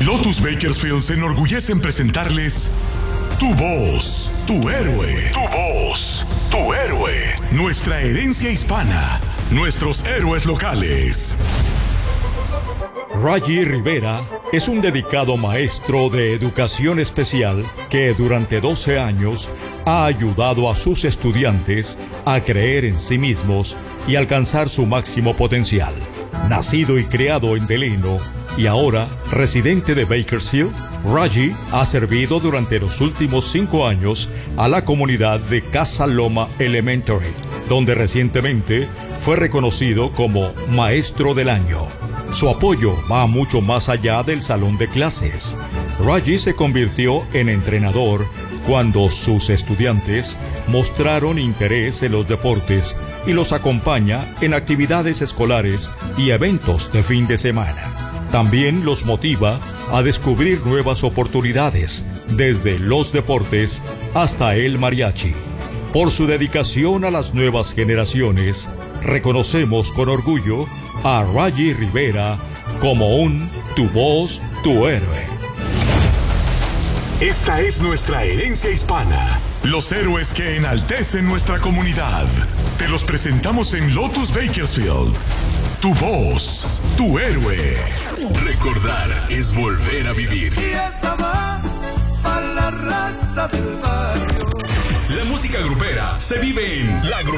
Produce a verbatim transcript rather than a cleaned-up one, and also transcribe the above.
Lotus Bakersfield se enorgullece en presentarles Tu Voz, Tu Héroe. Tu Voz, Tu Héroe. Nuestra herencia hispana, nuestros héroes locales. Raji Rivera es un dedicado maestro de educación especial que durante doce años ha ayudado a sus estudiantes a creer en sí mismos y alcanzar su máximo potencial. Nacido y criado en Delano y ahora residente de Bakersfield, Raji ha servido durante los últimos cinco años a la comunidad de Casa Loma Elementary, donde recientemente fue reconocido como Maestro del Año. Su apoyo va mucho más allá del salón de clases. Raji se convirtió en entrenador cuando sus estudiantes mostraron interés en los deportes y los acompaña en actividades escolares y eventos de fin de semana. También los motiva a descubrir nuevas oportunidades, desde los deportes hasta el mariachi. Por su dedicación a las nuevas generaciones, reconocemos con orgullo a Raji Rivera como un Tu Voz, Tu Héroe. Esta es nuestra herencia hispana, los héroes que enaltecen nuestra comunidad. Te los presentamos en Lotus Bakersfield. Tu Voz, Tu Héroe. Recordar es volver a vivir. Y esta va para la raza del barrio. La música grupera se vive en La Grupera.